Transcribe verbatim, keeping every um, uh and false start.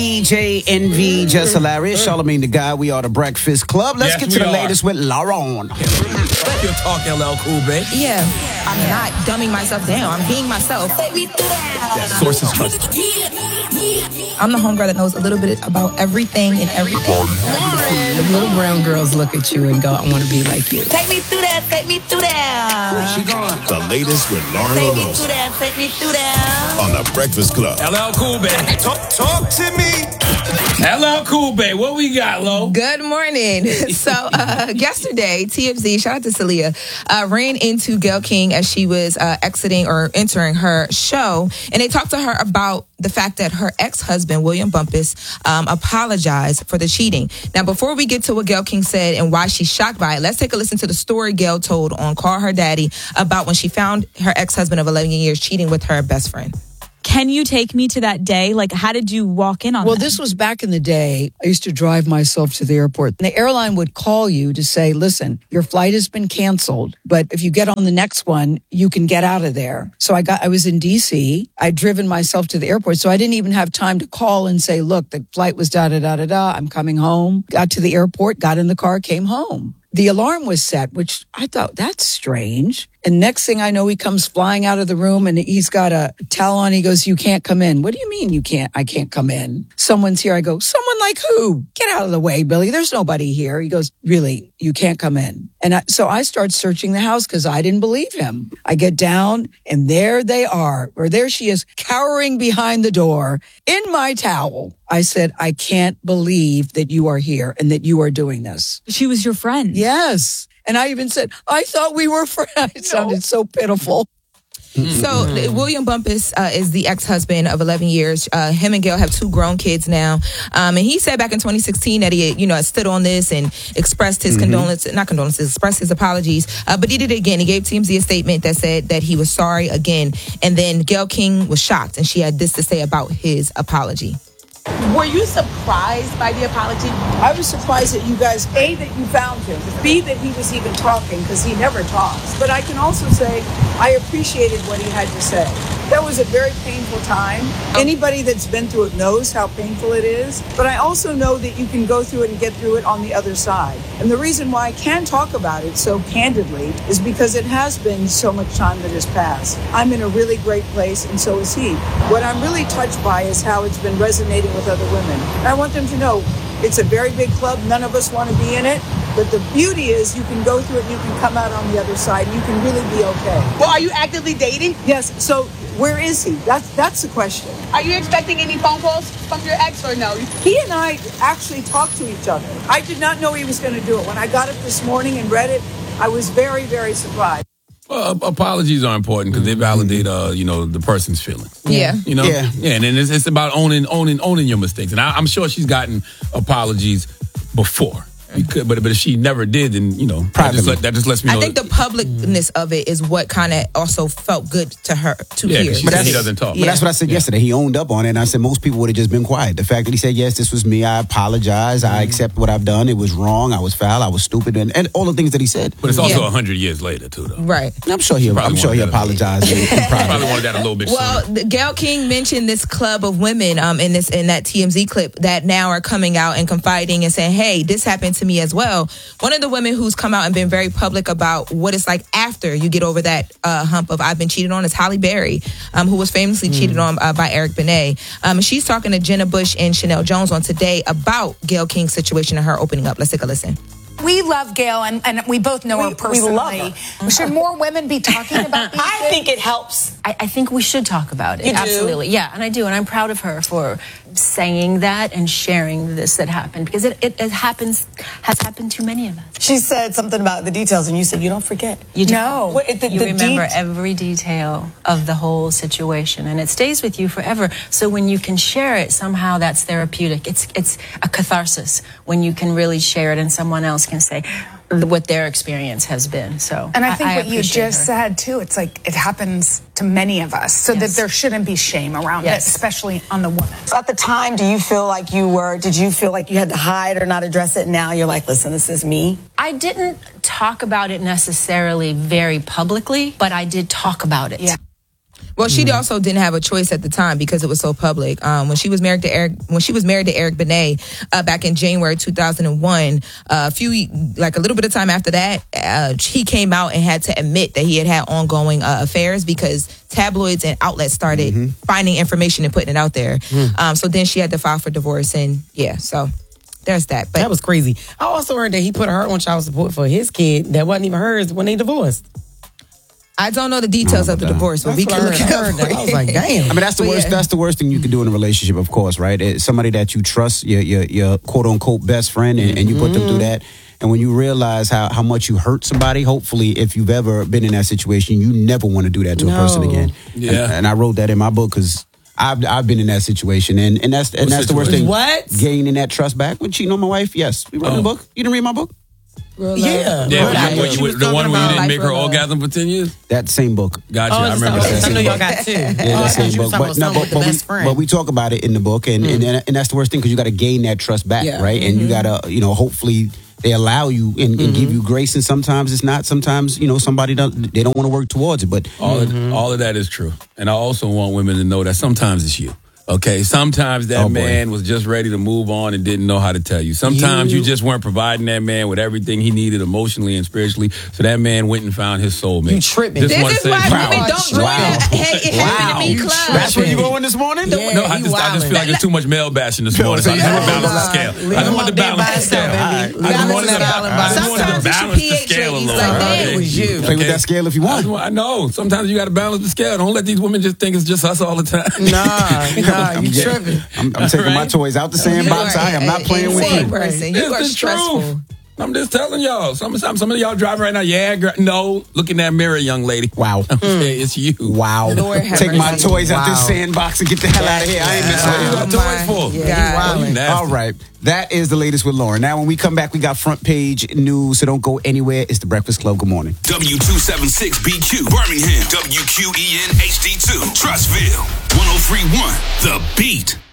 D J Envy, Just Hilarious, Charlamagne the Guy. We are the Breakfast Club. Let's Yes, get to we the are. latest with Lauren. You're talking L L Cool, babe. Yeah, I'm not dumbing myself down. I'm being myself. Sources trusted. I'm the homegirl that knows a little bit about everything and everything. The little brown girls look at you and go, I want to be like you. Take me through that, take me through that. She gone. The latest with Lauren Take me LaRose through that, take me through that. on The Breakfast Club. L L Cool, babe. Talk, talk to me. L L Cool, babe. What we got, Lo? Good morning. So, uh, yesterday, T M Z, shout out to Celia, uh, ran into Gayle King as she was uh, exiting or entering her show. And they talked to her about the fact that her ex-husband, William Bumpus, um, apologized for the cheating. Now, before we get to what Gayle King said and why she's shocked by it, let's take a listen to the story Gayle told on Call Her Daddy about when she found her ex-husband of eleven years cheating with her best friend. Can you take me to that day? Like, how did you walk in on Well, that? this was back in the day. I used to drive myself to the airport. The airline would call you to say, listen, your flight has been canceled, but if you get on the next one, you can get out of there. So I got, I was in D C. I'd driven myself to the airport. So I didn't even have time to call and say, look, the flight was da da da da da. I'm coming home. Got to the airport, got in the car, came home. The alarm was set, which I thought, that's strange. And next thing I know, he comes flying out of the room and he's got a towel on. He goes, you can't come in. What do you mean you can't? I can't come in. Someone's here. I go, someone like who? Get out of the way, Billy. There's nobody here. He goes, really? You can't come in. And I, so I start searching the house because I didn't believe him. I get down and there they are, or there she is cowering behind the door in my towel. I said, I can't believe that you are here and that you are doing this. She was your friend. Yes. And I even said, I thought we were friends. It sounded so pitiful. So uh, William Bumpus uh, is the ex-husband of eleven years. Uh, him and Gayle have two grown kids now. Um, and he said back in twenty sixteen that he, you know, stood on this and expressed his mm-hmm. condolences, not condolences, expressed his apologies. Uh, but he did it again. He gave T M Z a statement that said that he was sorry again. And then Gayle King was shocked and she had this to say about his apology. Were you surprised by the apology? I was surprised that you guys, A, that you found him, B, that he was even talking, because he never talks. But I can also say I appreciated what he had to say. That was a very painful time. Anybody that's been through it knows how painful it is. But I also know that you can go through it and get through it on the other side. And the reason why I can talk about it so candidly is because it has been so much time that has passed. I'm in a really great place, and so is he. What I'm really touched by is how it's been resonating with other women. And I want them to know it's a very big club. None of us want to be in it. But the beauty is you can go through it and you can come out on the other side. And you can really be okay. Well, are you actively dating? Yes. So where is he? That's that's the question. Are you expecting any phone calls from your ex or no? He and I actually talked to each other. I did not know he was going to do it. When I got up this morning and read it, I was very, very surprised. Well, apologies are important because they validate, uh, you know, the person's feelings. Yeah. You know? Yeah. Yeah, and then it's, it's about owning, owning, owning your mistakes. And I, I'm sure she's gotten apologies before. You could, but but if she never did, then you know that just, let, that just lets me know. I think the publicness of it is what kind of also felt good to her to yeah, hear. she But said that's- he doesn't talk. But that's what I said Yeah. yesterday. He owned up on it, and I said most people would have just been quiet. The fact that he said, yes, this was me, I apologize, I accept what I've done, it was wrong, I was foul, I was stupid, and, and all the things that he said. But it's also a Yeah. hundred years later too, though. Right. I'm sure he, probably I'm sure he wanted that a little- apologized. in- in He private. probably wanted that a little bit Well, sooner. the Gayle King mentioned this club of women um, in this in that T M Z clip that now are coming out and confiding and saying, hey, this happened to me as well. One of the women who's come out and been very public about what it's like after you get over that uh, hump of I've been cheated on is Halle Berry, um, who was famously mm. cheated on uh, by Eric Benet. Um, and she's talking to Jenna Bush and Chanel Jones on Today about Gayle King's situation and her opening up. Let's take a listen. We love Gayle, and, and we both know We- her we personally. love her. Should more women be talking about these I things? think it helps. I, I think we should talk about it. You do? Absolutely. Yeah, and I do. And I'm proud of her for saying that and sharing this that happened because it, it, it happens, has happened to many of us. She said something about the details, and you said you don't forget. You do. No. What, the, You the remember det- every detail of the whole situation, and it stays with you forever. So when you can share it, somehow that's therapeutic. It's it's a catharsis when you can really share it, and someone else can say what their experience has been. So, And I think what you appreciate just her. said, too, it's like it happens to many of us, so Yes. that there shouldn't be shame around Yes. it, especially on the woman. So at the time, do you feel like you were, did you feel like you had to hide or not address it? Now you're like, listen, this is me. I didn't talk about it necessarily very publicly, but I did talk about it. Yeah. Well, she also didn't have a choice at the time because it was so public. Um, when she was married to Eric, when she was married to Eric Benet uh, back in January two thousand one, uh, a few like a little bit of time after that, uh, he came out and had to admit that he had had ongoing uh, affairs because tabloids and outlets started mm-hmm. finding information and putting it out there. Mm. Um, so then she had to file for divorce, and yeah, so there's that. But that was crazy. I also heard that he put her on child support for his kid that wasn't even hers when they divorced. I don't know the details oh, of the God. divorce, but that's we can look it up. I was like, damn. I mean, that's the but worst. Yeah. That's the worst thing you can do in a relationship, of course, right? It's somebody that you trust, your your, your quote unquote best friend, and, and you put them through that. And when you realize how, how much you hurt somebody, hopefully, if you've ever been in that situation, you never want to do that to no. a person again. Yeah. And, and I wrote that in my book because I've I've been in that situation, and and that's and what that's the worst thing. What? Gaining that trust back when cheating on my wife. Yes, we wrote oh. the book. You didn't read my book? Real yeah. Yeah, Real yeah, life. you, She was the one talking where you about didn't make her life, orgasm for ten years? That same book. Gotcha, Oh, I remember okay. that. I know same y'all book. got two. Yeah, oh, that same book. But, no, but, but, we, but we talk about it in the book, and, mm. and, and that's the worst thing because you got to gain that trust back, yeah. right? And mm-hmm. you got to, you know, hopefully they allow you and, and mm-hmm. give you grace, and sometimes it's not. Sometimes, you know, somebody don't, they don't want to work towards it, but all, mm-hmm. of, all of that is true. And I also want women to know that sometimes it's you. Okay, sometimes that oh, man was just ready to move on and didn't know how to tell you. Sometimes you, you just weren't providing that man with everything he needed emotionally and spiritually. So that man went and found his soulmate. You tripping. Just this is why wow. women don't join wow. the Hey, it happened wow. to me club. That's where you going this morning? Yeah, no, I just, I just feel like there's too much male bashing this morning. So I just want to balance the scale. I just want to balance the scale. I just wanted to balance the scale a little. It was you. Play with that scale if you want. I know. Sometimes you got to balance the scale. Don't let these women just think it's just us all the time. Nah, nah, you tripping. I'm, I'm taking right? my toys out the sandbox. I am not playing with you. Person. You are stressful. I'm just telling y'all. Some, some, some of y'all driving right now. Yeah, girl. No. Look in that mirror, young lady. Wow. Mm. It's you. Wow. Take my toys wow. out this sandbox and get the hell out of here. I ain't messing with you. What you got toys for? Yeah. All right. That is the latest with Lauren. Now, when we come back, we got front page news, so don't go anywhere. It's The Breakfast Club. Good morning. W two seventy-six B Q, Birmingham. W Q E N H D two, Trussville. one oh three point one, The Beat.